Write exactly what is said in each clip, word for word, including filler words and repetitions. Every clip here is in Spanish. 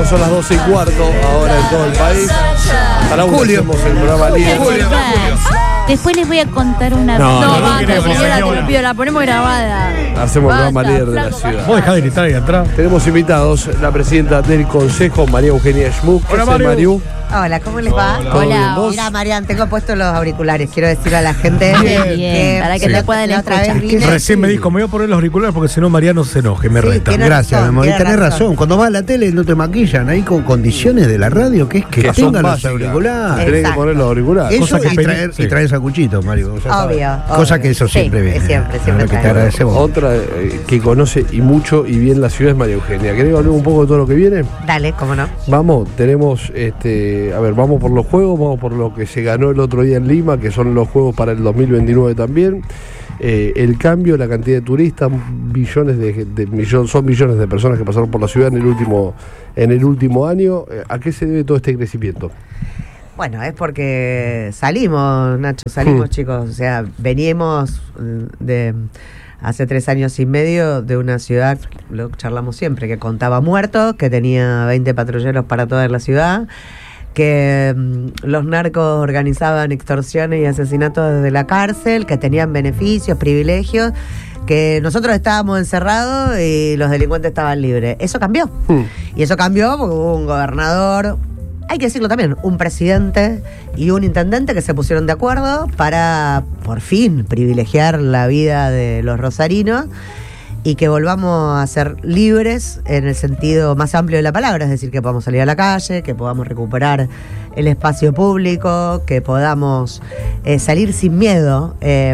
son las doce y cuarto ahora en todo el país. Hasta la una hacemos el programa líder. Julio, Después les voy a contar una. No, no, no, basta, queremos, señora, te señora. lo pido, la ponemos grabada. Hacemos el programa Basta, líder de la flaco, ciudad. Vos dejá de gritar ahí atrás. Tenemos invitados, la presidenta del Consejo, María Eugenia Schmuck. ¿Qué Hola, hace, Mario. Mariu? Hola, ¿cómo les va? Hola. ¿Todo bien, Hola. vos? Mira, Marian, tengo puestos los auriculares. Quiero decirle a la gente Bien, que, bien, para que sí. te puedan la otra escuchar. vez vine. Recién me dijo, me voy a poner los auriculares porque si no Mariano se enoje, me Sí, reta. tiene Gracias, razón, mi amor. Y tiene tenés razón. razón. Cuando vas a la tele no te maquillan ahí con condiciones de la radio, que es que, Que son tengan los básicas. auriculares. Tenés que Exacto. poner los auriculares. Eso Cosa que y, pedí- traer, sí. y traer sacuchito, Mario. ya sabes. Obvio, Cosa obvio. que eso Sí, siempre viene. siempre, La siempre verdad que te traigo. agradecemos. Otra eh, que conoce y mucho y bien la ciudad es María Eugenia. ¿Querés hablar un poco de todo lo que viene? Dale, cómo no. Vamos, tenemos, este, a ver, vamos por los juegos, vamos por lo que se ganó el otro día en Lima, que son los juegos para el dos mil veintinueve también. Eh, el cambio, la cantidad de turistas, billones de, de millón, son millones de personas que pasaron por la ciudad en el último, en el último año. Eh, ¿A qué se debe todo este crecimiento? Bueno, es porque salimos, Nacho, salimos, Hmm. chicos. O sea, veníamos de hace tres años y medio de una ciudad, lo charlamos siempre, que contaba muertos, que tenía veinte patrulleros para toda la ciudad, que mm, los narcos organizaban extorsiones y asesinatos desde la cárcel, que tenían beneficios, privilegios, que nosotros estábamos encerrados y los delincuentes estaban libres. Eso cambió. Hmm. Y eso cambió porque hubo un gobernador, hay que decirlo también, un presidente y un intendente que se pusieron de acuerdo para, por fin, privilegiar la vida de los rosarinos y que volvamos a ser libres en el sentido más amplio de la palabra, es decir, que podamos salir a la calle, que podamos recuperar el espacio público, que podamos eh, salir sin miedo. Eh,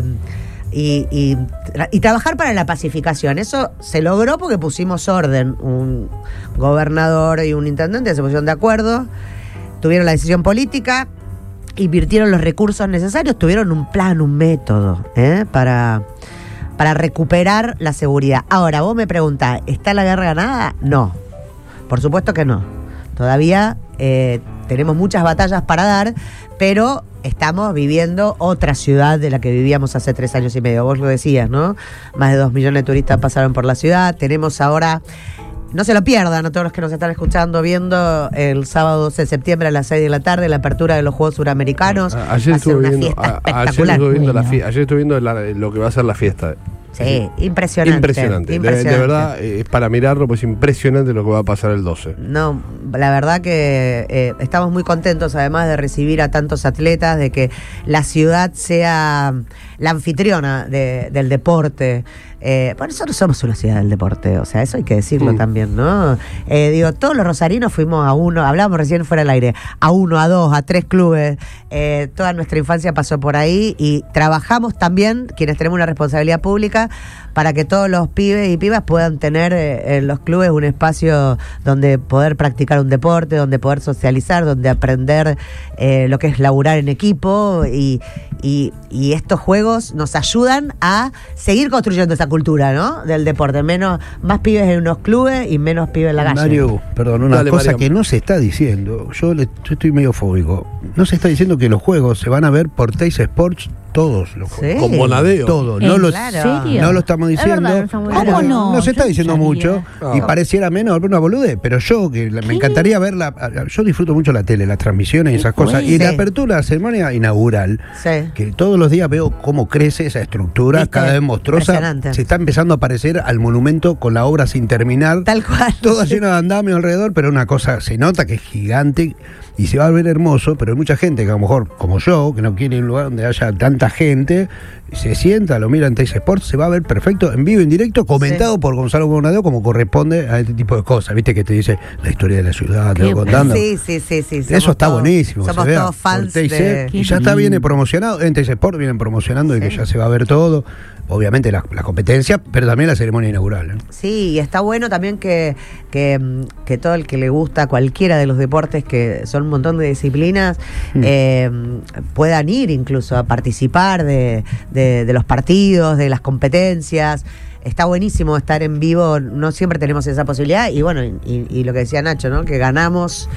Y, y, tra- y trabajar para la pacificación. Eso se logró porque pusimos orden. Un gobernador y un intendente se pusieron de acuerdo, tuvieron la decisión política, invirtieron los recursos necesarios, tuvieron un plan, un método ¿eh? para, para recuperar la seguridad. Ahora, vos me preguntás, ¿está la guerra ganada? No, por supuesto que no. Todavía eh, tenemos muchas batallas para dar, pero estamos viviendo otra ciudad de la que vivíamos hace tres años y medio. Vos lo decías, ¿no? Más de dos millones de turistas pasaron por la ciudad. Tenemos ahora, no se lo pierdan a todos los que nos están escuchando, viendo el sábado doce de septiembre a las seis de la tarde la apertura de los Juegos Suramericanos. A- Ayer Va a ser estuve una viendo, fiesta a- ayer espectacular. estuve viendo, la Bueno. fie- ayer estuve viendo la- lo que va a ser la fiesta. Sí, impresionante. Impresionante. De- impresionante. De, verdad, eh, es para mirarlo, pues impresionante lo que va a pasar el doce. No, la verdad que eh, estamos muy contentos además de recibir a tantos atletas, de que la ciudad sea la anfitriona de- del deporte. Eh, bueno, nosotros somos una ciudad del deporte, o sea, eso hay que decirlo Mm. también, ¿no? Eh, digo, todos los rosarinos fuimos a uno, hablábamos recién fuera del aire, a uno, a dos, a tres clubes, eh, toda nuestra infancia pasó por ahí y trabajamos también, quienes tenemos una responsabilidad pública, para que todos los pibes y pibas puedan tener eh, en los clubes un espacio donde poder practicar un deporte, donde poder socializar, donde aprender eh, lo que es laburar en equipo y, y, y estos juegos nos ayudan a seguir construyendo esa cultura, ¿no? Del deporte, menos, más pibes en unos clubes y menos pibes en la calle. Mario, perdón, una Dale, cosa Mariam. que no se está diciendo, yo, le, yo estoy medio fóbico, no se está diciendo que los juegos se van a ver por Teis Sports, todos los juegos. Sí. Con Bonadeo. Todos, ¿En no lo, serio? no lo estamos Es diciendo. verdad, no estamos ¿Cómo diciendo. no? No, se está yo diciendo sabía. mucho No. y pareciera menor, pero una boludez. Pero yo, que la- me encantaría ver la. Yo disfruto mucho la tele, las transmisiones y esas Qué cosas. Y bueno. la Sí. apertura, la ceremonia inaugural, Sí. que todos los días veo cómo crece esa estructura, ¿Viste? cada vez monstruosa. Impresionante. Se está empezando a parecer al monumento con la obra sin terminar. Tal cual. Todo lleno de andamio alrededor, pero una cosa se nota que es gigante y se va a ver hermoso, pero hay mucha gente que a lo mejor, como yo, que no quiere un lugar donde haya tanta gente, se sienta, lo mira en Teis Sports, se va a ver perfecto, en vivo, en directo, comentado Sí. por Gonzalo Bonadeo como corresponde a este tipo de cosas, viste que te dice la historia de la ciudad, te Qué va contando. Sí, sí, sí, sí. Eso somos está todos- buenísimo. Somos se vea todos por fans Teis, de... y ya está Qué viene lindo. promocionado, en Teis Sports vienen promocionando y que Sí. ya se va a ver todo, obviamente la, la competencia, pero también la ceremonia inaugural. ¿eh? Sí, y está bueno también que, que, mm, que todo el que le gusta cualquiera de los deportes, que son un montón de disciplinas, Mm. eh, puedan ir incluso a participar de, de, de los partidos, de las competencias. Está buenísimo estar en vivo, no siempre tenemos esa posibilidad. Y bueno, y, y lo que decía Nacho, ¿no? Que ganamos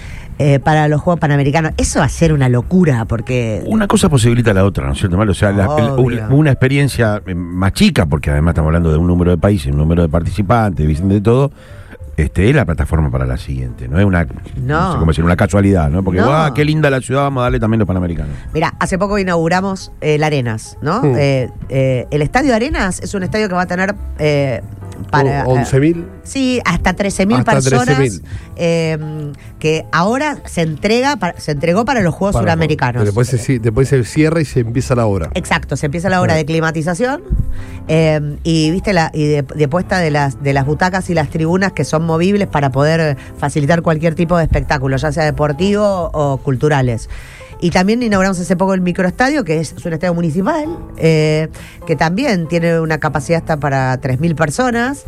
eh, para los Juegos Panamericanos. Eso va a ser una locura, porque... Una cosa posibilita la otra, ¿no es cierto, Mario? O sea, la- el- Obvio. una, una experiencia eh, más chica, porque además estamos hablando de un número de países, un número de participantes, dicen de todo, este, es la plataforma para la siguiente. No es una, no. No. sé cómo decir, una casualidad, ¿no? Porque, No. ¡guau, qué linda la ciudad! Vamos a darle también los panamericanos. Mira, hace poco inauguramos eh, el Arenas, ¿no? Mm. Eh, eh, el Estadio Arenas es un estadio que va a tener eh, para... O- once mil. Sí, hasta trece mil Hasta personas trece mil. eh, que ahora se entrega para- se entregó para los Juegos Para- Suramericanos. Después se, ci- después se cierra y se empieza la obra. Exacto, se empieza la obra Ah. de climatización eh, y viste la y de, de puesta de las de las butacas y las tribunas que son movibles para poder facilitar cualquier tipo de espectáculo, ya sea deportivo o culturales. Y también inauguramos hace poco el microestadio, que es, es un estadio municipal, eh, que también tiene una capacidad hasta para tres mil personas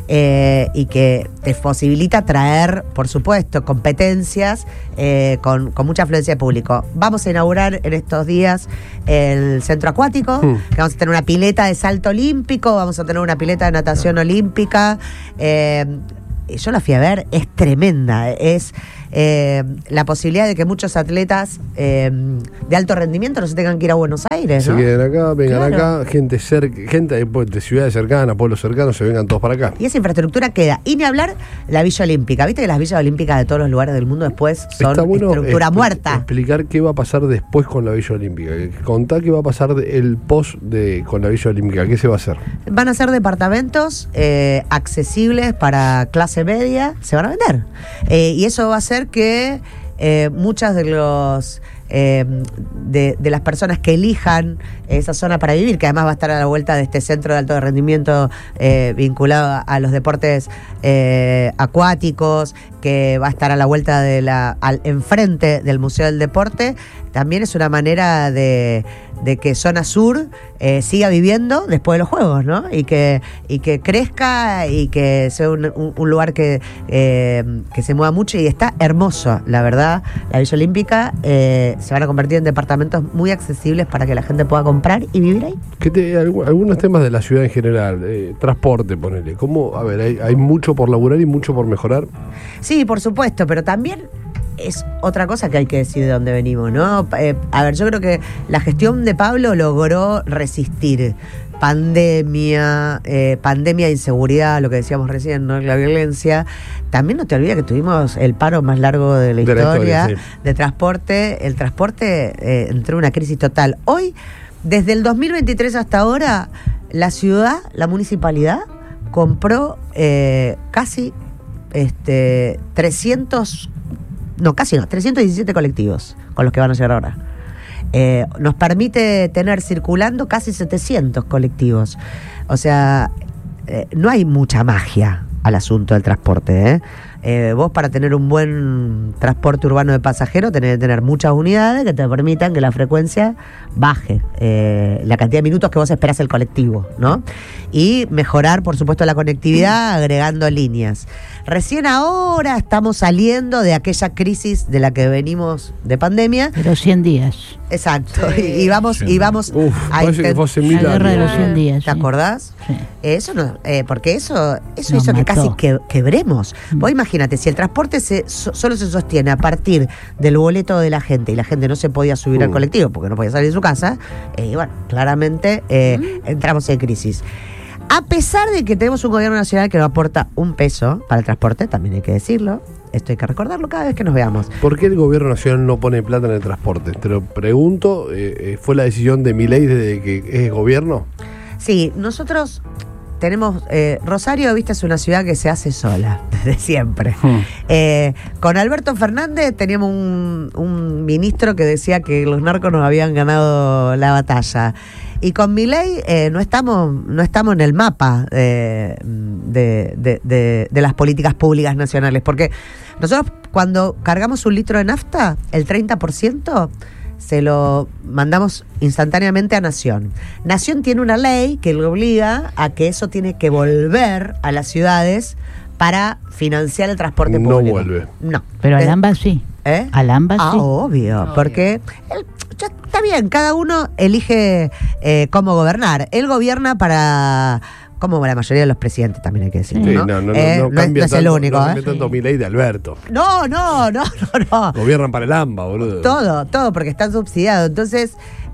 eh, y que te posibilita traer, por supuesto, competencias eh, con, con mucha afluencia de público. Vamos a inaugurar en estos días el centro acuático, Hmm. que vamos a tener una pileta de salto olímpico, vamos a tener una pileta de natación olímpica. Eh, yo la fui a ver, es tremenda, es eh, la posibilidad de que muchos atletas eh, de alto rendimiento no se tengan que ir a Buenos Aires, Se ¿no? queden acá, vengan Claro. acá, gente cerca, gente de, pues, de ciudades cercanas, pueblos cercanos, se vengan todos para acá. Y esa infraestructura queda. Y ni hablar la Villa Olímpica. Viste que las villas olímpicas de todos los lugares del mundo después son Está bueno estructura expli- muerta. explicar qué va a pasar después con la Villa Olímpica. Contá qué va a pasar de- el post de, con la Villa Olímpica. ¿Qué se va a hacer? Van a ser departamentos eh, accesibles para clase media, se van a vender. Eh, y eso va a hacer que eh, muchas de los eh, de, de las personas que elijan esa zona para vivir, que además va a estar a la vuelta de este centro de alto rendimiento eh, vinculado a, a los deportes eh, acuáticos, que va a estar a la vuelta de la al enfrente del Museo del Deporte, también es una manera de, de que Zona Sur eh, siga viviendo después de los Juegos, ¿no? Y que, y que crezca y que sea un, un- un lugar que, eh, que se mueva mucho y está hermoso, la verdad. La Villa Olímpica eh, se van a convertir en departamentos muy accesibles para que la gente pueda comprar y vivir ahí. ¿Qué te- algu- algunos temas de la ciudad en general, eh, transporte, ponele. ¿Cómo? A ver, hay, hay mucho por laburar y mucho por mejorar. Sí, por supuesto, pero también es otra cosa que hay que decir de dónde venimos, ¿no? Eh, a ver, yo creo que la gestión de Pablo logró resistir pandemia, eh, pandemia de inseguridad, lo que decíamos recién, ¿no? La violencia. También no te olvides que tuvimos el paro más largo de la De la historia, historia, sí. de transporte. El transporte eh, entró en una crisis total. Hoy, desde el dos mil veintitrés hasta ahora, la ciudad, la municipalidad, compró eh, casi este, trescientos, no, casi no, trescientos diecisiete colectivos con los que van a llegar ahora. Eh, nos permite tener circulando casi setecientos colectivos. O sea, eh, no hay mucha magia al asunto del transporte, ¿eh? Eh, vos para tener un buen transporte urbano de pasajeros tenés que tener muchas unidades que te permitan que la frecuencia baje, eh, la cantidad de minutos que vos esperás el colectivo, ¿no? Y mejorar, por supuesto, la conectividad agregando líneas. Recién ahora estamos saliendo de aquella crisis de la que venimos de pandemia. De los cien días. Exacto. Y, y vamos, y vamos Uf, a parece que intent- fue hace La mil guerra de los años. cien días. ¿Te sí. acordás? Sí. Eso no, eh, porque eso, eso Nos hizo que mató. casi que, quebremos. Mm. Vos imagínate, si el transporte se, so- solo se sostiene a partir del boleto de la gente y la gente no se podía subir al Mm. colectivo porque no podía salir de su casa, eh, bueno, claramente eh, entramos en crisis. A pesar de que tenemos un gobierno nacional que no aporta un peso para el transporte, también hay que decirlo, esto hay que recordarlo cada vez que nos veamos. ¿Por qué el gobierno nacional no pone plata en el transporte? Te lo pregunto, eh, eh, ¿fue la decisión de Milei desde que es gobierno? Sí, nosotros tenemos, eh, Rosario, viste, es una ciudad que se hace sola, desde siempre. Hmm. Eh, con Alberto Fernández teníamos un, un ministro que decía que los narcos nos habían ganado la batalla. Y con Milei eh, no estamos no estamos en el mapa eh, de, de- de- de las políticas públicas nacionales. Porque nosotros cuando cargamos un litro de nafta, el treinta por ciento se lo mandamos instantáneamente a Nación. Nación tiene una ley que le obliga a que eso tiene que volver a las ciudades para financiar el transporte No público. vuelve. No. Pero Eh, al AMBA sí. ¿Eh? Al AMBA Ah, sí. obvio, porque él- ya está bien, cada uno elige eh, cómo gobernar. Él gobierna para, como la mayoría de los presidentes, también hay que decir. Sí, ¿no? no, no, no, Eh, no no es- cambia no es el tanto, único. no ¿eh? cambia tanto Milei de Alberto. No, no, no, no, no. Gobiernan para el AMBA, boludo. Todo, todo, porque están subsidiados. Entonces,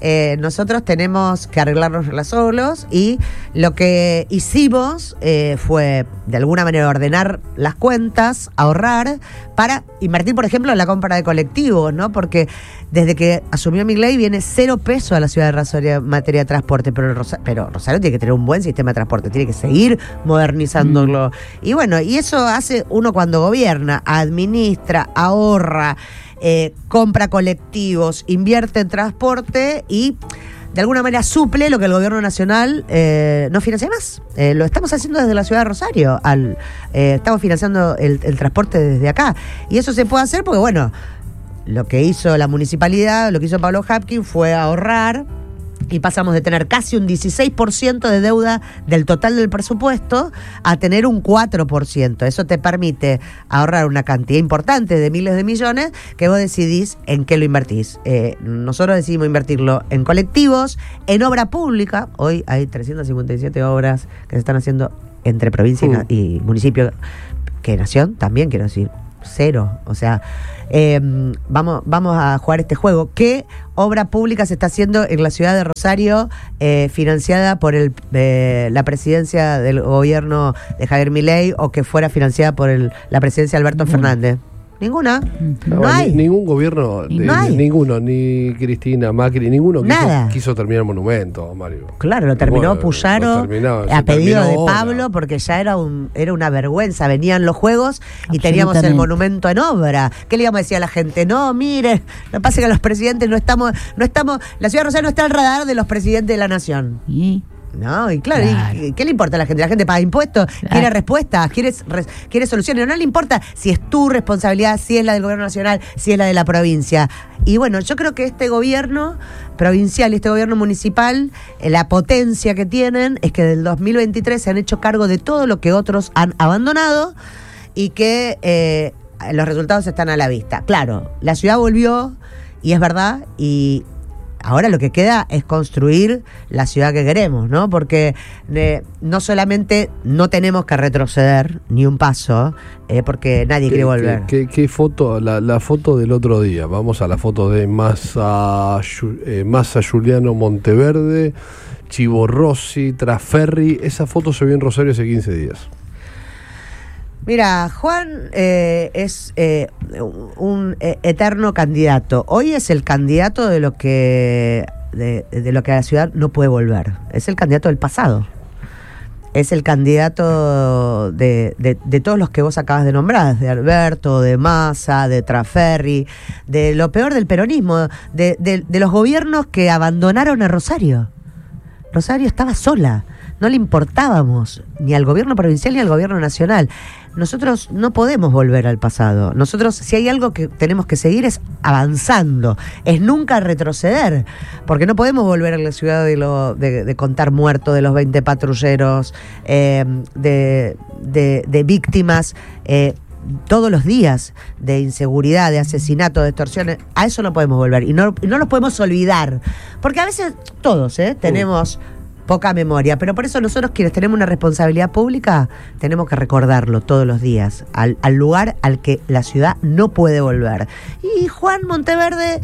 eh, nosotros tenemos que arreglárnoslas solos y lo que hicimos eh, fue de alguna manera ordenar las cuentas, ahorrar para invertir, por ejemplo, en la compra de colectivos, ¿no? Porque desde que asumió Milei viene cero peso a la ciudad de Rosario en materia de transporte, pero, Rosa- pero Rosario tiene que tener un buen sistema de transporte, tiene que seguir modernizándolo. Mm. Y bueno, y eso hace uno cuando gobierna, administra, ahorra, eh, compra colectivos, invierte en transporte y de alguna manera suple lo que el gobierno nacional eh, no financia más. Eh, lo estamos haciendo desde la ciudad de Rosario. Al, eh, estamos financiando el, el transporte desde acá. Y eso se puede hacer porque, bueno, lo que hizo la municipalidad, lo que hizo Pablo Hapkin fue ahorrar y pasamos de tener casi un dieciséis por ciento de deuda del total del presupuesto a tener un cuatro por ciento. Eso te permite ahorrar una cantidad importante de miles de millones que vos decidís en qué lo invertís. Eh, nosotros decidimos invertirlo en colectivos, en obra pública. Hoy hay trescientas cincuenta y siete obras que se están haciendo entre provincia uh. y municipio, que nación también, quiero decir, cero. O sea, eh, vamos, vamos a jugar este juego. ¿Qué obra pública se está haciendo en la ciudad de Rosario eh, financiada por el, eh, la presidencia del gobierno de Javier Milei o que fuera financiada por el, la presidencia de Alberto mm. Fernández? Ninguna. No, no hay. Ni, ningún gobierno, de, no hay. ninguno, ni Cristina, Macri, ninguno quiso, Nada. quiso terminar el monumento, Mario. Claro, lo terminó Bueno, Puyaro lo terminó, a pedido de ahora. Pablo porque ya era un era una vergüenza. Venían los juegos y teníamos el monumento en obra. ¿Qué le íbamos a decir a la gente? No, mire, lo que pasa es que los presidentes no estamos, no estamos, la ciudad de Rosario no está al radar de los presidentes de la nación. ¿Y? No, y claro, Claro. ¿y qué le importa a la gente? La gente paga impuestos, Claro. quiere respuestas, quiere, res- quiere soluciones. No le importa si es tu responsabilidad, si es la del gobierno nacional, si es la de la provincia. Y bueno, yo creo que este gobierno provincial y este gobierno municipal, eh, la potencia que tienen es que del dos mil veintitrés se han hecho cargo de todo lo que otros han abandonado y que eh, los resultados están a la vista. Claro, la ciudad volvió, y es verdad, y ahora lo que queda es construir la ciudad que queremos, ¿no? Porque eh, no solamente no tenemos que retroceder ni un paso, eh, porque nadie quiere volver. ¿Qué, qué, qué foto? La, la foto del otro día. Vamos a la foto de Massa, eh, Massa Giuliano Monteverde, Chivo Rossi, Traferri. Esa foto se vio en Rosario hace quince días. Mira, Juan eh, es eh, un eh, eterno candidato. Hoy es el candidato de lo que de, de lo que a la ciudad no puede volver. Es el candidato del pasado. Es el candidato de, de, de todos los que vos acabas de nombrar, de Alberto, de Massa, de Traferri, de lo peor del peronismo, de, de, de los gobiernos que abandonaron a Rosario. Rosario estaba sola, no le importábamos ni al gobierno provincial ni al gobierno nacional. Nosotros no podemos volver al pasado. Nosotros, si hay algo que tenemos que seguir, es avanzando, es nunca retroceder, porque no podemos volver a la ciudad de, lo, de, de contar muertos, de los veinte patrulleros, eh, de, de, de víctimas eh, todos los días, de inseguridad, de asesinato, de extorsiones. A eso no podemos volver y no, y no los podemos olvidar, porque a veces todos ¿eh? tenemos poca memoria, pero por eso nosotros, quienes tenemos una responsabilidad pública, tenemos que recordarlo todos los días, al, al lugar al que la ciudad no puede volver. Y Juan Monteverde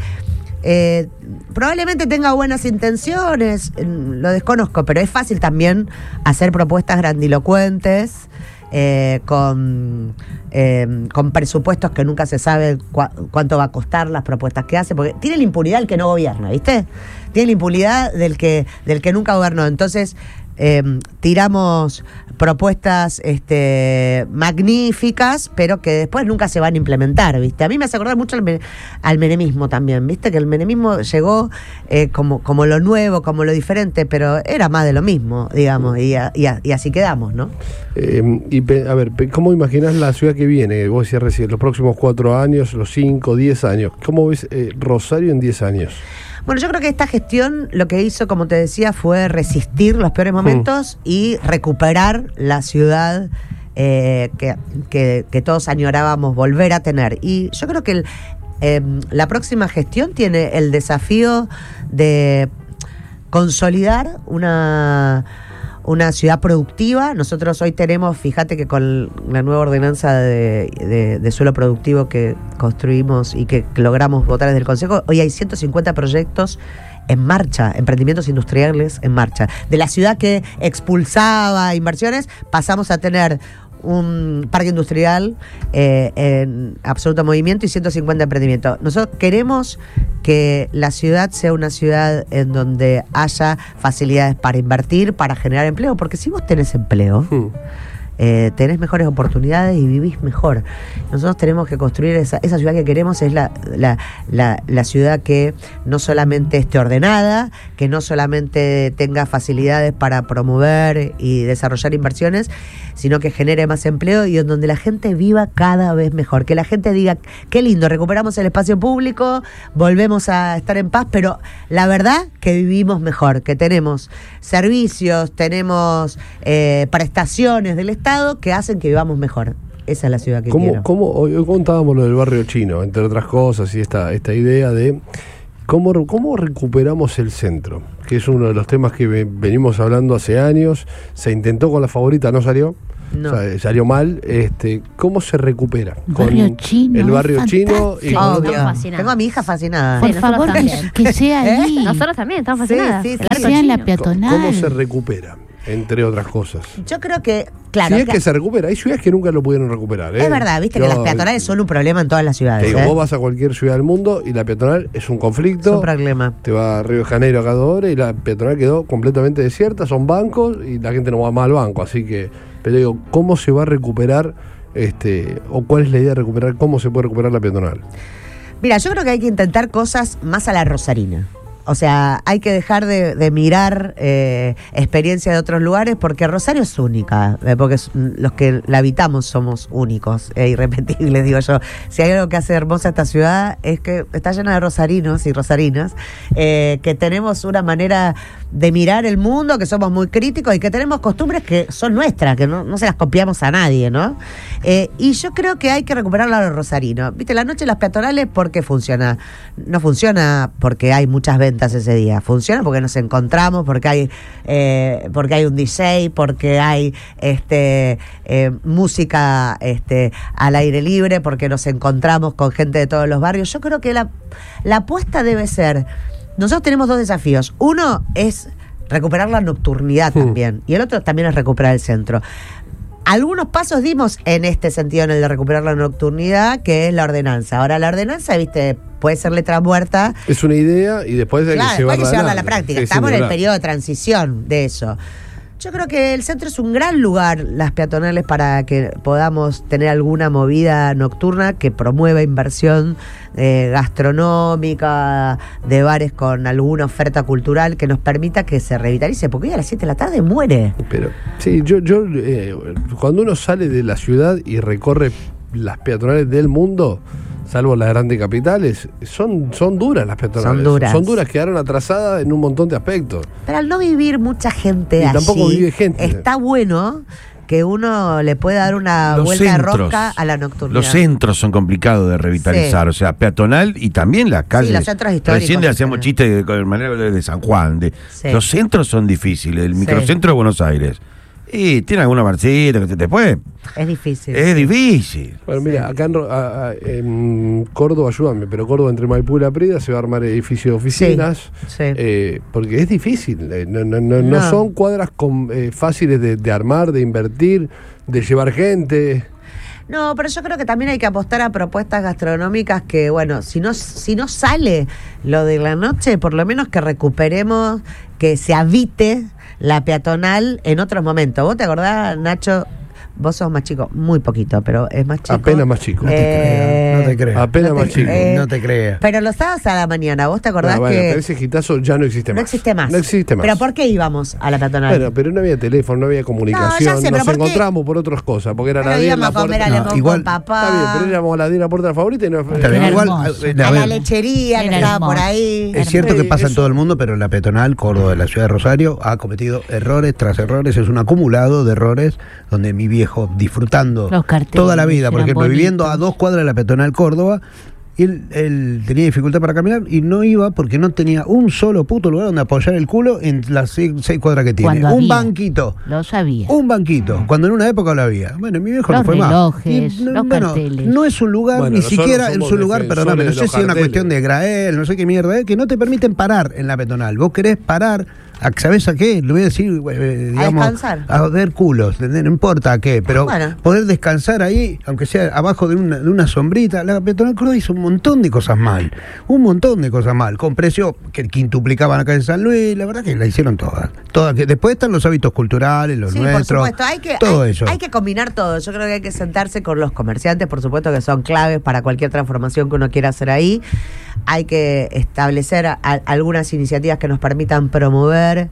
eh, probablemente tenga buenas intenciones, lo desconozco, pero es fácil también hacer propuestas grandilocuentes, Eh, con, eh, con presupuestos que nunca se sabe cu- cuánto va a costar las propuestas que hace, porque tiene la impunidad el que no gobierna, ¿viste? Tiene la impunidad del que, del que nunca gobernó. Entonces, eh, tiramos propuestas este, magníficas, pero que después nunca se van a implementar, ¿viste? A mí me hace acordar mucho al, men- al menemismo también, ¿viste? Que el menemismo llegó eh, como, como lo nuevo, como lo diferente, pero era más de lo mismo, digamos, y, a, y, a, y así quedamos, ¿no? Eh, y pe, a ver, pe, ¿cómo imaginás la ciudad que viene? Vos decías recién, los próximos cuatro años, los cinco, diez años. ¿Cómo ves eh, Rosario en diez años? Bueno, yo creo que esta gestión lo que hizo, como te decía, fue resistir los peores momentos mm. y recuperar la ciudad eh, que, que, que todos añorábamos volver a tener. Y yo creo que el, eh, la próxima gestión tiene el desafío de consolidar una... una ciudad productiva. Nosotros hoy tenemos, fíjate que con la nueva ordenanza de, de, de suelo productivo que construimos y que logramos votar desde el Consejo, hoy hay ciento cincuenta proyectos en marcha, emprendimientos industriales en marcha. De la ciudad que expulsaba inversiones, pasamos a tener un parque industrial eh, en absoluto movimiento y ciento cincuenta emprendimientos. Nosotros queremos que la ciudad sea una ciudad en donde haya facilidades para invertir, para generar empleo, porque si vos tenés empleo, hmm. Eh, tenés mejores oportunidades y vivís mejor. Nosotros tenemos que construir esa, esa ciudad que queremos, es la, la, la, la ciudad que no solamente esté ordenada, que no solamente tenga facilidades para promover y desarrollar inversiones, sino que genere más empleo y en donde la gente viva cada vez mejor. Que la gente diga, qué lindo, recuperamos el espacio público, volvemos a estar en paz, pero la verdad que vivimos mejor, que tenemos servicios, tenemos eh, prestaciones del Estado que hacen que vivamos mejor. Esa es la ciudad que ¿Cómo, quiero. ¿cómo, hoy, hoy contábamos lo del barrio chino, entre otras cosas, y esta, esta idea de cómo, cómo recuperamos el centro, que es uno de los temas que venimos hablando hace años. Se intentó con la favorita, no salió. No. O sea, salió mal. Este, ¿cómo se recupera? Barrio con chino, el barrio es chino y fantástico. con Obvio. Estamos fascinados. Tengo a mi hija fascinada. Por Sí, nosotros favor, que, también. que sea ahí. Nosotros también estamos Sí, fascinadas. sí, sí. El Que arco sea en la chino. peatonal. ¿Cómo se recupera? Entre otras cosas. Yo creo que, claro, Si es que- que se recupera, hay ciudades que nunca lo pudieron recuperar. ¿eh? es verdad, viste Yo- que las peatonales son un problema en todas las Te ciudades. digo, ¿eh? vos vas a cualquier ciudad del mundo y la peatonal es un Es conflicto. un problema. Te va a Río de Janeiro acá dos horas y la peatonal quedó completamente desierta, son bancos y la gente no va más al banco, así que, pero digo, ¿cómo se va a recuperar, este, o cuál es la idea de recuperar, cómo se puede recuperar la peatonal? Mira, yo creo que hay que intentar cosas más a la rosarina. O sea, hay que dejar de, de mirar eh, experiencias de otros lugares porque Rosario es única, eh, porque es- los que la habitamos somos únicos e irrepetibles, digo yo. Si hay algo que hace hermosa esta ciudad es que está llena de rosarinos y rosarinas, eh, que tenemos una manera de mirar el mundo, que somos muy críticos y que tenemos costumbres que son nuestras, que no, no se las copiamos a nadie, ¿no? Eh, y yo creo que hay que recuperar a los rosarinos. Viste, la noche de las peatonales, ¿por qué funciona? No funciona porque hay muchas ventas ese día, funciona porque nos encontramos, porque hay eh, porque hay un D J, porque hay este eh, música este al aire libre, porque nos encontramos con gente de todos los barrios. Yo creo que la, la apuesta debe ser, nosotros tenemos dos desafíos. Uno es recuperar la nocturnidad Hmm. también, y el otro también es recuperar el centro. Algunos pasos dimos en este sentido, en el de recuperar la nocturnidad, que es la ordenanza. Ahora, la ordenanza, viste, puede ser letra muerta. Es una idea y después hay Claro, que después hay llevarla, que llevarla a la adelante. práctica. Sí, Estamos sin en el hablar. periodo de transición de eso. Yo creo que el centro es un gran lugar, las peatonales, para que podamos tener alguna movida nocturna que promueva inversión eh, gastronómica, de bares con alguna oferta cultural que nos permita que se revitalice, porque hoy a las siete de la tarde muere. Pero sí, yo, yo eh, cuando uno sale de la ciudad y recorre las peatonales del mundo, salvo las grandes capitales, son, son duras las peatonales. Son duras. Son duras, quedaron atrasadas en un montón de aspectos. Pero al no vivir mucha gente Y allí, tampoco vive gente. está bueno que uno le pueda dar una Los vuelta de centros, rosca a la nocturnidad. Los centros son complicados de revitalizar, Sí. o sea, peatonal y también las calles. Sí, los centros históricos Recién le hacíamos también. chistes de, de manera de, de San Juan. De, Sí. Los centros son difíciles, el Sí. microcentro de Buenos Aires. Y tiene alguna barcita que después Es difícil. es difícil. Bueno, mira, acá en, Ro- a- a- en Córdoba, ayúdame, pero Córdoba entre Maipú y La Prida se va a armar edificio de oficinas, Sí, sí. eh, porque es difícil, eh, no, no, no, no No. son cuadras con, eh, fáciles de, de armar, de invertir, de llevar gente. No, pero yo creo que también hay que apostar a propuestas gastronómicas que, bueno, si no, si no sale lo de la noche, por lo menos que recuperemos, que se habite la peatonal en otros momentos. ¿Vos te acordás, Nacho? Vos sos más chico, muy poquito, pero es más chico. Apenas más chico. No te Eh, creas, no te creas. Apenas no te más chico. creas. No te creas. Pero los sábados a la mañana, ¿vos te acordás Ah, bueno, que pero ese gitazo ya no existe no más. existe más? No existe más. ¿Pero por qué íbamos a la peatonal? Bueno, pero no había teléfono, no había comunicación, No, ya sé, pero nos ¿por qué? encontramos por otras cosas, porque era Pero la diez, íbamos la a comer puerta. a No, limón igual- con papá. Está bien, pero íbamos a la diez, la puerta favorita y no Está bien, Era igual, hermoso. eh, a a la ver, lechería que Era estaba hermoso. por ahí. es cierto que Sí, pasa en eso- todo el mundo, pero la peatonal Córdoba de la ciudad de Rosario ha cometido errores tras errores, es un acumulado de errores donde mi viejo disfrutando Los carteles toda la vida, por eran ejemplo, viviendo bonitos. a dos cuadras de la peatonal Córdoba Y él, él tenía dificultad para caminar y no iba porque no tenía un solo puto lugar donde apoyar el culo en las seis, seis cuadras que tiene. Cuando Un había. banquito. Lo sabía. Un banquito, cuando en una época lo había. Bueno, mi viejo Los no fue relojes, más. Y, no, los bueno, carteles. no es un lugar, Bueno, ni nosotros siquiera en somos su lugar, defensores perdóname, no de sé los si es una carteles. cuestión de Grael, no sé qué mierda es, que no te permiten parar en la peatonal. Vos querés parar, a- ¿sabés a qué? Le voy a decir, eh, digamos, descansar. a ver culos, ¿entendés? No importa a qué, pero Bueno. poder descansar ahí, aunque sea abajo de una, de una sombrita. La peatonal Córdoba hizo un montón de cosas mal, un montón de cosas mal, con precios que quintuplicaban acá en San Luis, la verdad que la hicieron todas. todas que después están los hábitos culturales, los Sí, por nuestros, supuesto, hay que, todo hay, eso. hay que combinar todo. Yo creo que hay que sentarse con los comerciantes, por supuesto que son claves para cualquier transformación que uno quiera hacer ahí. Hay que establecer a- a- algunas iniciativas que nos permitan promover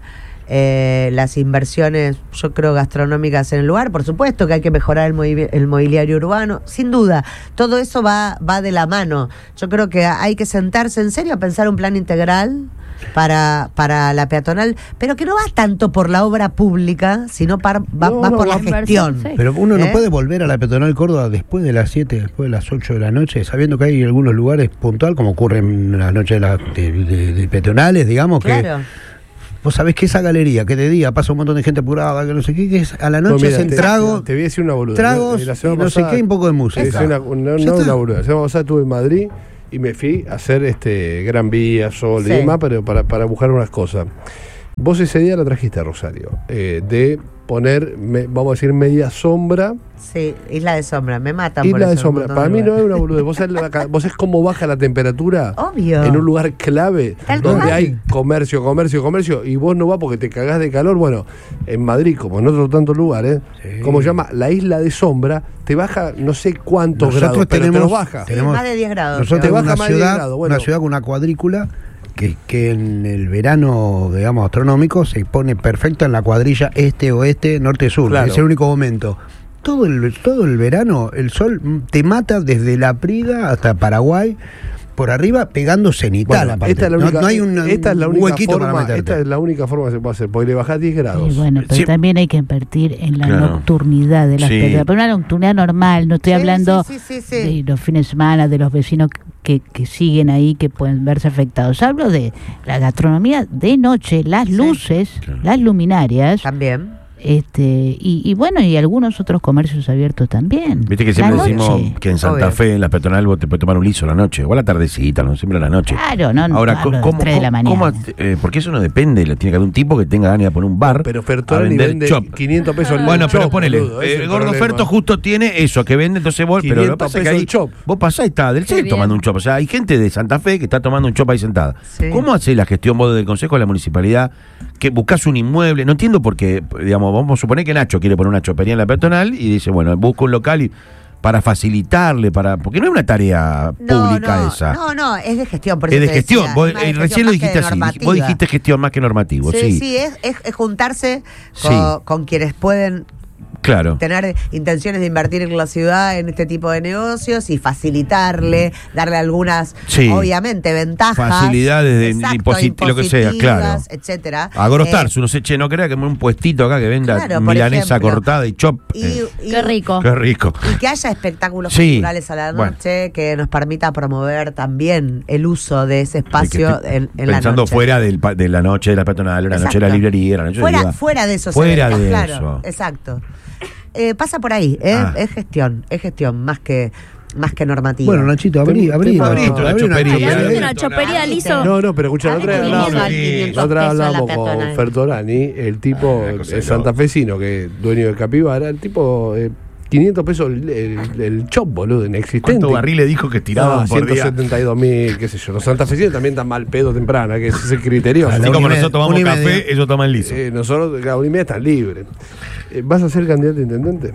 eh, las inversiones, yo creo, gastronómicas en el lugar. Por supuesto que hay que mejorar el, movi- el mobiliario urbano, sin duda. Todo eso va, va de la mano. Yo creo que hay que sentarse en serio a pensar un plan integral para, para la peatonal, pero que no va tanto por la obra pública, sino par- va No, más no, por la conversión, gestión. sí. Pero uno no ¿Eh? puede volver a la peatonal Córdoba después de las siete, después de las ocho de la noche, sabiendo que hay algunos lugares puntual, como ocurre en las noches de, la- de- de- de peatonales, digamos, Claro. que vos sabés que esa galería, que de día pasa un montón de gente apurada, que no sé qué, que es, a la No, noche mira, hacen te, trago, te voy a decir una boluda. tragos, La y semana no sé pasada- qué, y un poco de te música. voy a decir una, una- Ya no está. una boluda. La semana pasada estuve en Madrid y me fui a hacer este Gran Vía, Sol Sí. y demás, pero para, para buscar unas cosas. Vos ese día la trajiste a Rosario, eh, de poner, me- vamos a decir, media sombra. Sí, Isla de Sombra, me matan por Isla de eso en un sombra. montón Para de mí no es lugares. una boludez. ¿Vos sabés, la ca- vos sabés cómo baja la temperatura? Obvio. En un lugar clave Tal donde cual. hay comercio, comercio, comercio y vos no vas porque te cagás de calor. Bueno, en Madrid, como en otros tantos lugares, Sí. como se llama la Isla de Sombra, te baja no sé cuántos Nosotros grados, pero te tenemos- los baja. Sí, tenemos- más de diez grados. Nosotros Te tenemos baja una más de ciudad, diez grados, bueno. una ciudad con una cuadrícula que, que en el verano, digamos, astronómico se pone perfecta en la cuadrilla este-oeste, norte-sur. Claro. Es el único momento. Todo el, todo el verano el sol mm, te mata desde La Prida hasta Paraguay, por arriba, pegando cenital. Bueno, aparte. esta es la No- única, no, hay una- esta es la un única huequito para forma, meterte. esta es la única forma que se puede hacer, porque le bajás diez grados. Sí, bueno, pero Sí. también hay que invertir en la Claro. nocturnidad de las Sí. personas. Pero una nocturnidad normal, no estoy Sí, hablando sí, sí, sí, sí. de los fines de semana, de los vecinos que, que siguen ahí, que pueden verse afectados. Hablo de la gastronomía de noche, las luces, Claro. las luminarias, También. este y, y bueno, y algunos otros comercios abiertos también. Viste que La siempre noche. decimos que en Santa Obvio. Fe, en la peatonal, vos te puedes tomar un liso a la noche, o a la tardecita, no siempre a la noche. Claro, no, no Ahora, hablo de ¿cómo, las tres de la cómo- mañana. cómo, eh, porque eso no depende, tiene que haber un tipo que tenga ganas de poner un bar Pero a Fertorani vender vende chop. quinientos pesos el Bueno, pero chop, ponele, boludo, ese eh, es el Gordo problema. Ferto justo tiene eso, que vende, entonces vos, pero lo que quinientos pasa es que pesos ahí el chop. vos pasás y está del Qué centro bien. tomando un chop, o sea, hay gente de Santa Fe que está tomando un chop ahí sentada. Sí. ¿Cómo hace la gestión vos del Consejo de la Municipalidad que buscás un inmueble? No entiendo por qué, digamos, vamos a suponer que Nacho quiere poner una chopería en la peatonal y dice, bueno, busco un local y para facilitarle, para porque no es una tarea No, pública no, esa. no, no, es de gestión. Por es eso de te gestión, decía, vos, es más de eh, gestión recién lo más que dijiste de así, normativa. vos dijiste gestión más que normativo, sí, Sí, sí, es, es, es juntarse con, Sí. con quienes pueden claro. tener intenciones de invertir en la ciudad en este tipo de negocios y facilitarle, darle algunas, Sí. obviamente, ventajas. Facilidades de exacto, imposit- lo que sea, impositivas, claro. etcétera. Agrostarse, Eh, uno se che, no crea que un puestito acá que venda Claro, por milanesa ejemplo. cortada y chop. y, eh, y- Qué rico. qué rico. Y que haya espectáculos Sí, culturales a la bueno. noche que nos permita promover también el uso de ese Ay, que espacio estoy en, en la pensando noche. fuera del pa- de la noche de la peatonal, la noche de la Exacto. librería, la noche de Fuera, la- fuera de esos Fuera eventos, de claro, eso. exacto. Eh, pasa por ahí, ¿eh? Ah. Es gestión, es gestión más que más que normativa. Bueno, Nachito, abrí, abrí. Tengo- Nachito, abrí una abrí una chopería. chopería. Abrí una chopería, liso. No, no, pero escucha, la otra vez Dale hablábamos, quinientos, quinientos la otra vez pesos la hablábamos con peatonal. Fertorani, el tipo Ah, cosa eh, de santafesino, que es dueño de Capibara, el tipo, eh, quinientos pesos el, el, el chop, boludo, inexistente. ¿Cuántos barriles dijo que tiraban No, por día? ciento setenta y dos mil, qué sé yo. Los santafesinos también están mal pedo temprana, que ese es el criterio. A Así la como una y nosotros media- tomamos una y media. café, ellos toman liso. Eh, nosotros, cada una y media están libres. Eh, ¿Vas a ser candidato a intendente?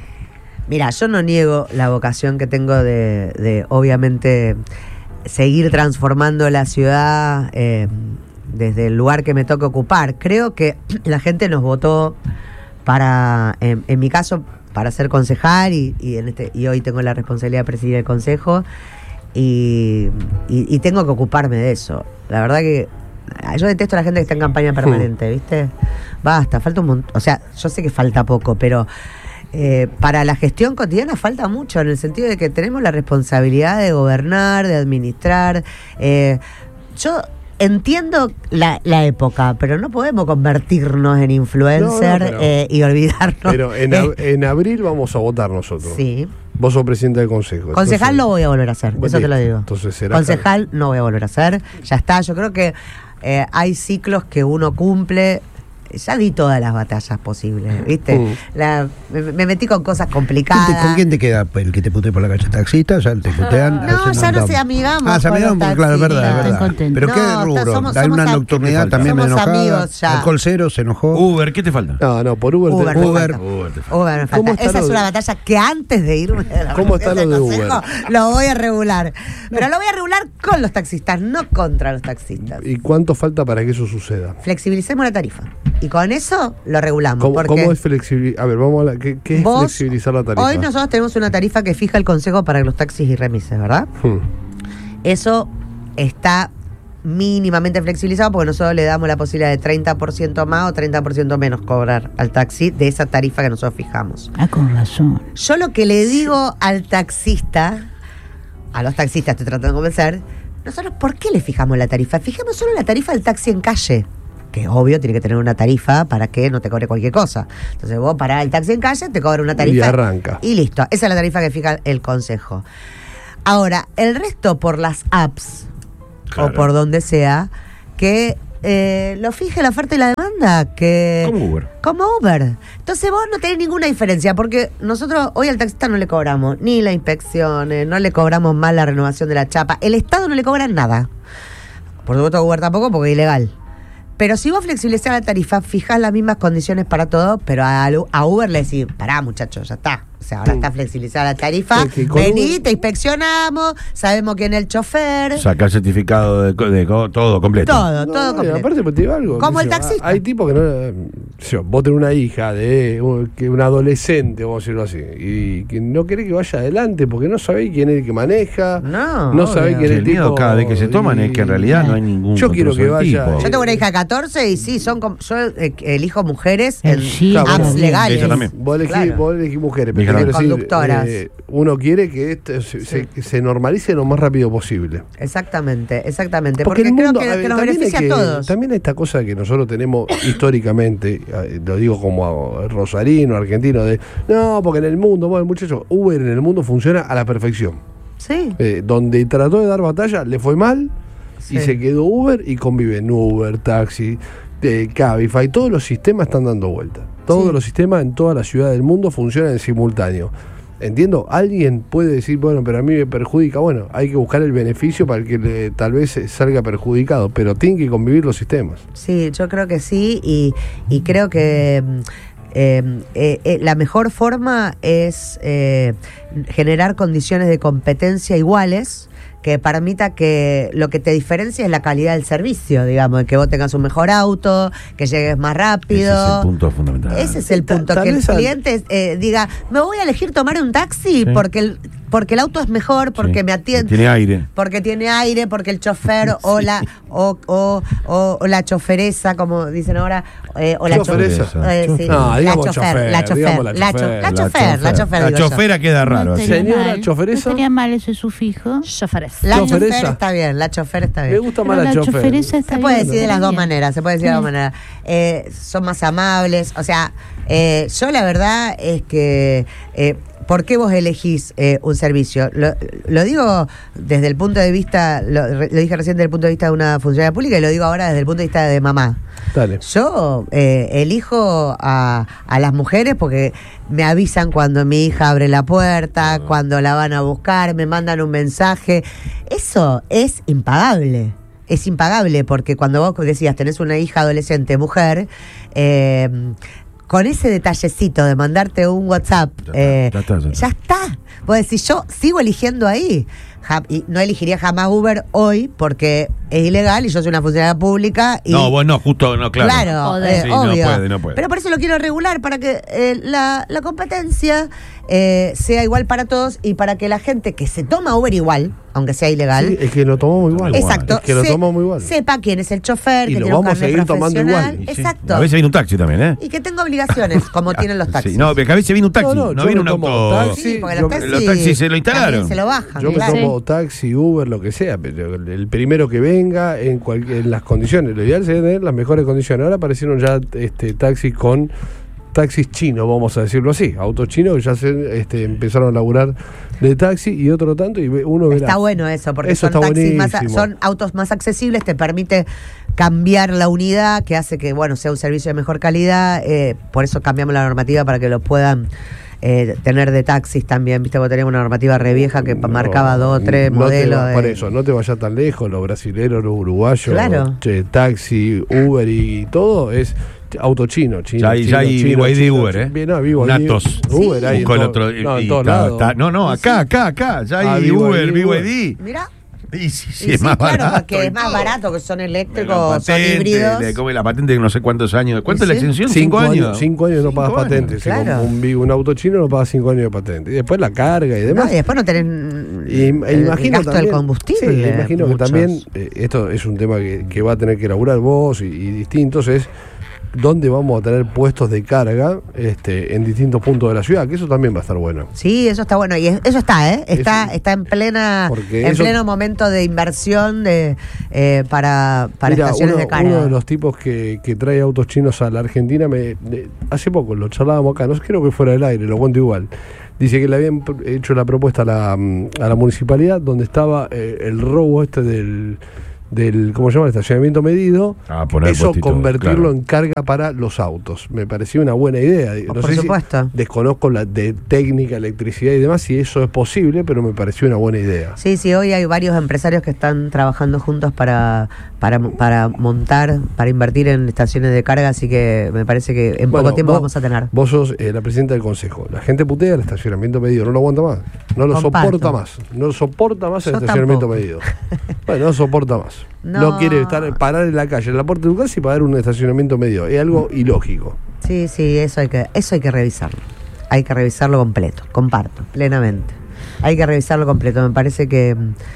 Mira, yo no niego la vocación que tengo de, de obviamente, seguir transformando la ciudad eh, desde el lugar que me toca ocupar. Creo que la gente nos votó para, en, en mi caso, para ser concejal y, y, en este, y hoy tengo la responsabilidad de presidir el consejo y, y, y tengo que ocuparme de eso. La verdad que yo detesto a la gente que está en campaña permanente, ¿viste? Basta, falta un montón. O sea, yo sé que falta poco, pero eh, para la gestión cotidiana falta mucho, en el sentido de que tenemos la responsabilidad de gobernar, de administrar. Eh, yo entiendo la, la época, pero no podemos convertirnos en influencer, No, no, pero- eh, y olvidarnos. Pero en, ab- en abril vamos a votar nosotros. Sí. Vos sos presidente del consejo. Concejal entonces- no voy a volver a hacer, Bueno, eso te lo listo. digo. Entonces será Concejal no voy a volver a hacer, ya está. Yo creo que eh, hay ciclos que uno cumple. Ya di todas las batallas posibles, ¿viste? Mm. La- me, me metí con cosas ¿Quién te- complicadas. ¿Con quién te queda el que te putee por la calle taxista? Ya te putean. No, hacen ya no un- se amigamos Ah, se con los amigaban, claro, es verdad, es taxistas. verdad. Estoy Pero qué contenta. No, rubro. somos- Hay somos una am- nocturnidad también somos enojada. amigos ya. Alcohol cero se enojó. Uber, ¿qué te falta? No, no, por Uber. te- Uber, me Uber. falta. Uber te falta. Uber me ¿Cómo falta. está Esa lo es de- una batalla que antes de irme de la ¿Cómo está presidencia lo de del Uber? Consejo, lo voy a regular. Pero lo voy a regular con los taxistas, no contra los taxistas. ¿Y cuánto falta para que eso suceda? Flexibilicemos la tarifa. Y con eso lo regulamos. ¿Cómo, porque cómo es flexibilizar? A ver, vamos a hablar. ¿Qué, qué es vos- flexibilizar la tarifa? Hoy nosotros tenemos una tarifa que fija el Consejo para los taxis y remises, ¿verdad? Hmm. Eso está mínimamente flexibilizado porque nosotros le damos la posibilidad de treinta por ciento más o treinta por ciento menos cobrar al taxi de esa tarifa que nosotros fijamos. Ah, con razón. Yo lo que le digo al taxista, a los taxistas estoy tratando de convencer, nosotros, ¿por qué le fijamos la tarifa? Fijemos solo la tarifa del taxi en calle, que obvio tiene que tener una tarifa para que no te cobre cualquier cosa. Entonces vos parás el taxi en calle, te cobra una tarifa. Y arranca. Y listo, esa es la tarifa que fija el Consejo. Ahora, el resto por las apps, Claro. o por donde sea, que eh, lo fije la oferta y la demanda, que Como Uber. como Uber. Entonces vos no tenés ninguna diferencia, porque nosotros hoy al taxista no le cobramos ni la inspección, eh, no le cobramos más la renovación de la chapa, el Estado no le cobra nada. Por supuesto Uber tampoco, porque es ilegal. Pero si vos flexibilizás la tarifa, fijás las mismas condiciones para todos, pero a, a Uber le decís, pará muchachos, ya está. O sea, ahora está flexibilizada la tarifa, Es que con vení, Uber- te inspeccionamos, sabemos quién es el chofer, Sacar certificado de, co- de co- todo completo. todo, No, todo y completo. aparte, pues, te digo algo. Como qué el sé yo, taxista. Hay tipos que no. qué sé yo, vos tenés una hija de un- que un adolescente, vamos a decirlo así, y que no querés que vaya adelante porque no sabés quién es el que maneja. No, no obvio. sabés quién Sí, es el el miedo tipo. cada vez que se toman es que en realidad no hay ningún Yo quiero que control vaya- tipo. Yo tengo una hija de catorce y sí, son com- yo eh, elijo mujeres en Sí, Claro, apps bueno, legales. ella también. Vos elegís, Claro. vos elegís mujeres, Mi pero hija quiero también. decir, Conductoras. eh, uno quiere que esto se, se- se normalice lo más rápido posible. Exactamente, exactamente. Porque Porque, el mundo, creo a que, ver, que nos también hay beneficia que- a todos. También esta cosa que nosotros tenemos históricamente, eh, lo digo como a- rosarino, argentino, de no, porque en el mundo, bueno, muchachos, Uber en el mundo funciona a la perfección. Sí. Eh, donde trató de dar batalla, le fue mal y Sí. se quedó Uber y conviven Uber, taxi, eh, Cabify, todos los sistemas están dando vuelta. Todos Sí. los sistemas en toda la ciudad del mundo funcionan en simultáneo. Entiendo, alguien puede decir, bueno, pero a mí me perjudica. Bueno, hay que buscar el beneficio para el que le- tal vez eh, salga perjudicado, pero tienen que convivir los sistemas. Sí, yo creo que sí y, y creo que mm, eh, eh, eh, la mejor forma es eh, generar condiciones de competencia iguales que permita que lo que te diferencia es la calidad del servicio, digamos, que vos tengas un mejor auto, que llegues más rápido. Ese es el punto fundamental. Ese es el Ta- punto, tal que el vez al- cliente eh, diga, me voy a elegir tomar un taxi Sí. porque el porque el auto es mejor, porque Sí. me atiende, Tiene aire. porque tiene aire, porque el chofer o la o, o, o- o la choferesa, como dicen ahora, eh, o la cho- Choferesa. eh, sí, No, la digamos chofer, chofer, la chofer, digamos la la cho- chofer, la la chofer, la chofer, La digo yo. chofera queda raro. No así. estaría Señora mal. choferesa. No estaría mal ese sufijo. Choferes. La chofer Choferesa. está bien, la chofer está Me bien. gusta Pero más la, la chofer. choferesa está Se puede bien, decir de las está dos bien. maneras, se puede decir de las dos Sí. maneras. Eh, son más amables, o sea, eh, yo la verdad es que, eh, ¿por qué vos elegís eh, un servicio? Lo, lo digo desde el punto de vista, lo, re- lo dije recién desde el punto de vista de una funcionaria pública y lo digo ahora desde el punto de vista de mamá. Dale. Yo eh, elijo a, a las mujeres porque me avisan cuando mi hija abre la puerta, cuando la van a buscar, me mandan un mensaje. Eso es impagable. Es impagable porque cuando vos decías tenés una hija adolescente mujer, eh, con ese detallecito de mandarte un WhatsApp, Ya está, eh, ya está, ya está. ya está. Vos decís, yo sigo eligiendo ahí. Ja- y no elegiría jamás Uber hoy porque es ilegal y yo soy una funcionaria pública. Y No, vos no, justo, no, claro. Claro, Joder. eh, Sí, no obvio. puede, no puede. Pero por eso lo quiero regular, para que eh, la, la competencia eh, sea igual para todos y para que la gente que se toma Uber igual, aunque sea ilegal, Sí, es que lo tomamos igual. exacto, Es que lo se- tomamos igual. sepa quién es el chofer, Y que lo tiene un vamos a carnet seguir tomando profesional. igual. Y sí. Exacto. A veces viene un taxi también, ¿eh? Y que tenga obligaciones, como tienen los taxis. Sí, no, porque a veces viene un taxi, no, No, no, yo viene un me tomo auto. taxi. Sí, porque yo- los taxis, los taxis se lo instalaron. también se lo bajan. Yo me claro. tomo taxi, Uber, lo que sea, pero el, el primero que venga en, cual- en las condiciones. Lo ideal sería tener las mejores condiciones. Ahora aparecieron ya este, taxis con taxis chinos, vamos a decirlo así. Autos chinos que ya se este, empezaron a laburar de taxi y otro tanto. Y ve- uno verá. Está bueno eso, porque Eso son está taxis más, a- buenísimo. son autos más accesibles, te permite cambiar la unidad, que hace que bueno sea un servicio de mejor calidad. Eh, por eso cambiamos la normativa para que lo puedan eh, tener de taxis también. Viste, vos teníamos una normativa re vieja que No, marcaba dos o tres no te modelos. va- por de- eso, no te vayas tan lejos. Los brasileros, los uruguayos, Claro. che, taxi, Uber y todo es auto chino. chino Ya hay- chino, ya hay chino, B Y D chino, Uber, chino. ¿eh? Bien, no, B Y D, Natos. Uber hay en Buscó el todo- otro. no, en y todos está- lados. está- no, no, acá, acá, acá. Ya Ah, hay B Y D, Uber, B Y Uber. D. Mirá. Y sí, sí, Y es sí, más claro, barato. porque y es más todo. barato, que son La eléctricos, son patente, híbridos. le come la patente de no sé cuántos años. ¿Cuánto es la Sí. extensión? Cinco, ¿Cinco años? años. Cinco años no Cinco pagas años. patente. Si Claro. un, un, un auto chino no paga cinco años de patente. Y después la carga y No, demás. y después no tenés Y, el, e imagino gasto también, del combustible. sí, imagino Muchos. que también, eh, esto es un tema que, que va a tener que elaborar vos y, y distintos, es dónde vamos a tener puestos de carga este, en distintos puntos de la ciudad, que eso también va a estar bueno. Sí, eso está bueno. Y es- eso está, ¿eh? Está, Eso- está en plena, Porque en eso- pleno momento de inversión de eh, para, para Mira, estaciones uno, de carga. uno de los tipos que, que trae autos chinos a la Argentina, me, de- hace poco lo charlábamos acá, no sé, creo que fuera del aire, lo cuento igual. Dice que le habían pr- hecho la propuesta a la, mm, a la municipalidad donde estaba eh, el robo este del, del, ¿cómo se llama? El estacionamiento medido. Ah, poner Eso postito, convertirlo claro. en carga para los autos. Me pareció una buena idea. No Por sé si- supuesto. desconozco la de técnica, electricidad y demás, si eso es posible, pero me pareció una buena idea. Sí, sí, hoy hay varios empresarios que están trabajando juntos para, para, para montar, para invertir en estaciones de carga, así que me parece que en Bueno, poco tiempo vos- vamos a tener. Vos sos eh, la presidenta del consejo. La gente putea el estacionamiento medido, no lo aguanta más. No lo Comparto. soporta más. No soporta más el Yo estacionamiento tampoco. medido. Bueno, no soporta más. No. No. quiere estar parar en la calle, en la puerta de tu casa y pagar un estacionamiento medido. Es algo ilógico. Sí, sí, eso hay que, eso hay que revisarlo. Hay que revisarlo completo, comparto, plenamente. Hay que revisarlo completo, me parece que,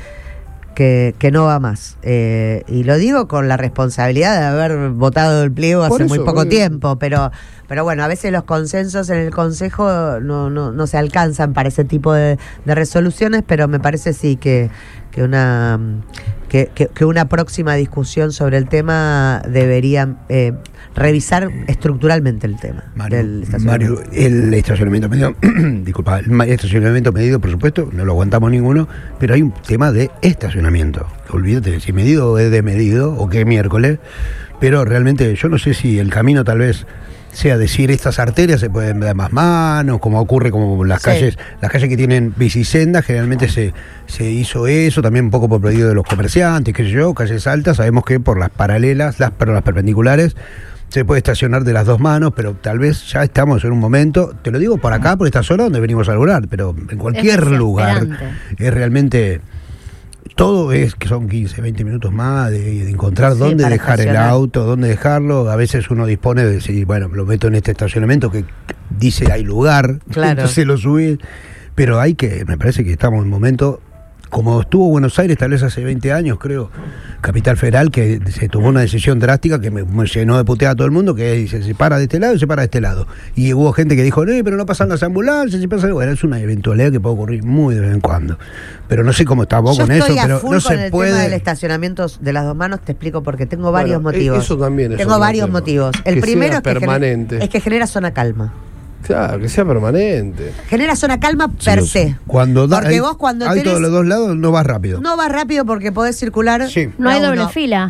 que, que no va más. Eh, y lo digo con la responsabilidad de haber votado el pliego Por hace muy eso, poco eh. tiempo, pero, pero bueno, a veces los consensos en el Consejo no, no, no se alcanzan para ese tipo de, de resoluciones, pero me parece sí que, que una que, que, que una próxima discusión sobre el tema debería eh, revisar estructuralmente el tema Mario, del estacionamiento. Mario, el estacionamiento medido, disculpa, el ma- estacionamiento medido, por supuesto, no lo aguantamos ninguno, pero hay un tema de estacionamiento. Olvídate si medido es de medido o qué miércoles, pero realmente yo no sé si el camino tal vez sea decir estas arterias se pueden dar más manos, como ocurre como las Sí. calles, las calles que tienen bicisendas, generalmente se, se hizo eso, también un poco por pedido de los comerciantes, qué sé yo, calles altas, sabemos que por las paralelas, las, pero las perpendiculares, se puede estacionar de las dos manos, pero tal vez ya estamos en un momento, te lo digo por acá, por esta zona donde venimos a lograr, pero en cualquier lugar desesperante. es realmente, todo es que son quince, veinte minutos más de, de encontrar Sí, dónde para dejar el estacionar. auto, dónde dejarlo, a veces uno dispone de decir, bueno, lo meto en este estacionamiento que dice hay lugar, Claro. entonces lo subí, pero hay que, me parece que estamos en un momento, como estuvo Buenos Aires tal vez hace veinte años, creo, Capital Federal, que se tomó una decisión drástica que me, me llenó de puteada a todo el mundo, que dice, se para de este lado y se para de este lado. Y hubo gente que dijo, no, pero no pasan las ambulancias, se pasa... Bueno, es una eventualidad que puede ocurrir muy de vez en cuando. Pero no sé cómo está vos Yo con estoy eso, a pero full no con se el puede... tema del estacionamiento de las dos manos, te explico porque tengo varios Bueno, motivos. eso también es Tengo otro varios tema. motivos. El Que primero sea es que, permanente. genera, es que genera zona calma. Claro, que sea permanente. Genera zona calma per lo se. Cuando da, Porque hay, vos cuando hay tenés- todos los dos lados no vas rápido. No va rápido porque podés circular. Sí. No hay No, doble no. fila.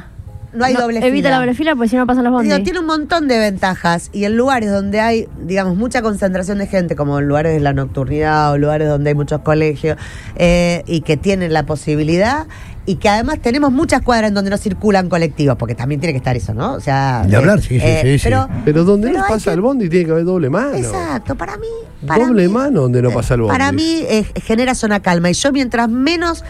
no hay No, doble evita fila. la doble fila porque si no pasan los bondis. Digo, tiene un montón de ventajas y en lugares donde hay, digamos, mucha concentración de gente, como en lugares de la nocturnidad o lugares donde hay muchos colegios eh, y que tienen la posibilidad y que además tenemos muchas cuadras en donde no circulan colectivos, porque también tiene que estar eso, ¿no? O sea, De hablar, sí, sí, sí, sí. Pero, Pero donde pero no hay pasa que- el bondi tiene que haber doble mano. Exacto, para mí. Para Doble mí, mano donde no pasa el bondi. Para mí eh, genera zona calma. Y yo mientras menos,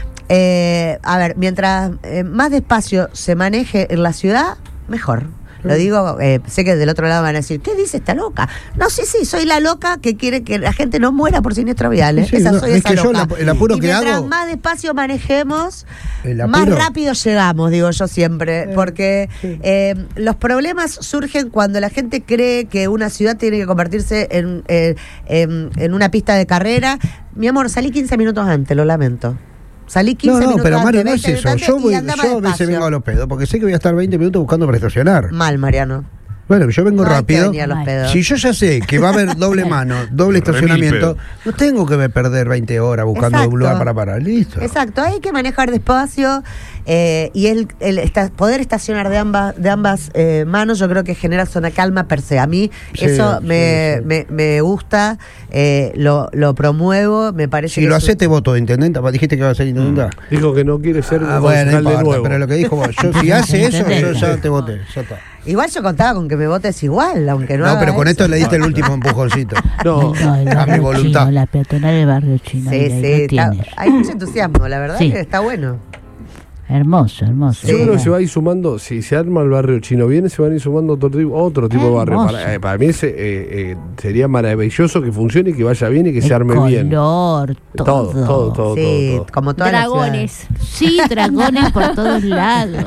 eh, a ver, mientras eh, más despacio se maneje en la ciudad, mejor. Lo digo, eh, sé que del otro lado van a decir, ¿qué dice esta loca? No, sí, sí, soy la loca que quiere que la gente no muera por siniestros viales. Sí, esa no, soy es esa que yo loca. el- el apuro y que mientras hago- más despacio manejemos, El más apuro- rápido llegamos, digo yo siempre. Porque eh, los problemas surgen cuando la gente cree que una ciudad tiene que convertirse en, eh, en, en una pista de carrera. Mi amor, salí quince minutos antes, lo lamento. Salí quince No, no, minutos pero antes, Mario, no es veinte eso. minutos Yo, antes voy, y anda más yo a veces despacio. vengo a los pedos, porque sé que voy a estar veinte minutos buscando para estacionar. Mal, Mariano. Bueno, yo vengo No hay que rápido. venir a los Mal. pedos. Si yo ya sé que va a haber doble mano, doble estacionamiento, no tengo que perder veinte horas buscando Exacto. un lugar para parar. Listo. Exacto, hay que manejar despacio eh, y el, el esta- poder estacionar de ambas de ambas eh, manos yo creo que genera zona calma per se. A mí Sí, eso sí, me, sí. Me, me gusta, eh, lo, lo promuevo, me parece Si que lo es un- haces, te voto de intendenta. Dijiste que va a ser intendenta. Dijo que no quiere ser Ah, bueno, no concejal de importa, nuevo. pero lo que dijo vos, yo, si hace eso, yo Intendente. ya te voté. Ya está. Igual yo contaba con que me votes igual, aunque no No, haga pero con eso. esto le diste el último empujoncito. No, No, el a mi barrio voluntad. chino, la peatonal del barrio chino. Sí, mira, ahí sí, lo está- tienes. hay mucho entusiasmo, la verdad Sí. que está bueno. Hermoso, hermoso. yo Sí. creo que se va a ir sumando, si se arma el barrio chino bien, se van a ir sumando otro tipo, otro tipo de barrio. Hermoso. Para, eh, para mí ese, eh, eh, sería maravilloso que funcione y que vaya bien y que El se arme bien. color, todo. Todo, todo, todo, Sí, todo, todo. como todas las Dragones. Sí, dragones por todos lados.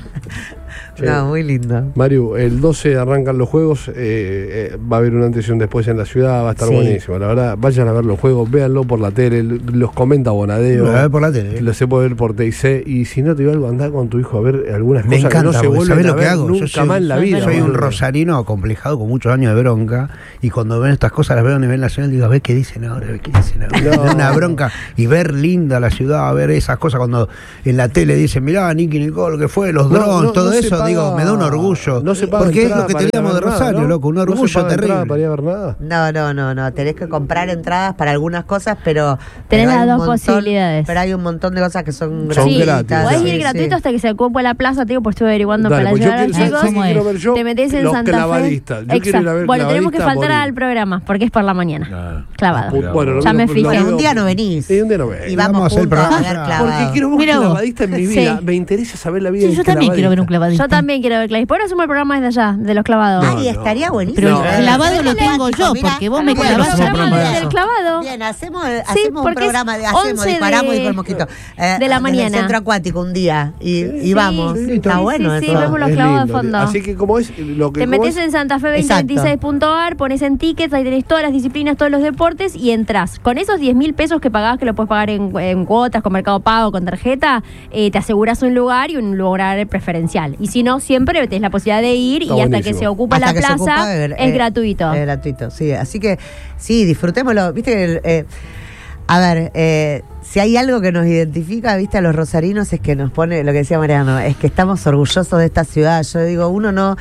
Sí. No, muy lindo. Mario, el doce arrancan los juegos, eh, eh, va a haber una antes y un después en la ciudad, va a estar Sí. buenísimo. La verdad, vayan a ver los juegos, véanlo por la tele, l- los comenta Bonadeo. Lo voy a ver por la tele. Lo se puede ver por T I C y si no te digo algo, andá con tu hijo a ver algunas Me cosas encanta, que no se porque vuelven ¿sabés a lo que ver hago? nunca Yo soy, más en la soy vida. soy un boludo. rosarino acomplejado con muchos años de bronca y cuando ven estas cosas las veo a nivel nacional digo, a ver qué dicen ahora, a ver qué dicen ahora. No. Me da una bronca y ver linda la ciudad, ver esas cosas cuando en la tele dicen, mirá, Nicky Nicole, que fue, los No, drones, no, todo no se eso, paga- digo, me da un orgullo. No se paga porque es entrada lo que para ir a teníamos de ver nada, Rosario, ¿no? loco, un No se orgullo paga entrada terrible. para ir a ver nada. No, no, no, no. Tenés que comprar entradas para algunas cosas, pero. Tenés pero hay las un dos montón- posibilidades. Pero hay un montón de cosas que son Son Sí, gratis, podés sí, ir sí. gratuito hasta que se ocupe la plaza, te digo, pues estuve averiguando Dale, para pues yo llevar a quiero, los ¿sabes chicos. qué ¿Cómo quiero es? ver yo? Te metés en Los Santa clavadistas. Fe. Yo quiero ir a ver Bueno, tenemos que clavadistas faltar por- al programa, porque es por la mañana. Claro. Clavado. Pu- Bueno, lo Ya veo- me lo fijé. veo- Un día no venís. Sí, un día no venís. Y vamos, Vamos a hacer el juntos a programa. ver Porque clavado. Porque quiero ver un Mira vos. clavadista en mi vida. Sí. Me interesa saber la vida Sí, del yo también quiero ver un clavadista. Yo también quiero ver clavadistas. Por eso hacemos el programa desde allá, de los clavados. Ay, estaría buenísimo. Pero No. el clavado lo Mira, tengo yo, mira, porque vos me bueno, clavás hacemos el un programa programa de del clavado. Bien, hacemos, Sí, hacemos un porque es programa, de, hacemos, once disparamos, de- dijo el mosquito. eh, de la desde mañana. el centro acuático un día y, y vamos. sí, Está sí, bueno sí, sí, eso. vemos los Es clavados de lindo. fondo. Así que como es lo que Te como metes es- en Santa Fe Exacto. veinte veintiséis punto a r, pones en tickets, ahí tenés todas las disciplinas, todos los deportes y entras. Con esos diez mil pesos que pagás, que lo puedes pagar en, en cuotas, con Mercado Pago, con tarjeta, eh, te aseguras un lugar y un lugar preferencial. Y si no, siempre tenés la posibilidad de ir Está y hasta buenísimo. que se ocupa Hasta la que se plaza ocupa, eh, es eh, gratuito. Es gratuito, sí. Así que sí, disfrutémoslo. Viste que el, eh, a ver, eh, si hay algo que nos identifica, viste, a los rosarinos es que nos pone, lo que decía Mariano, es que estamos orgullosos de esta ciudad. Yo digo, uno no,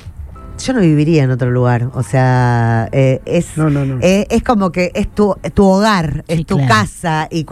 yo no viviría en otro lugar. O sea, eh, es, No, no, no. eh, es como que es tu, tu hogar, es Sí, tu claro. casa y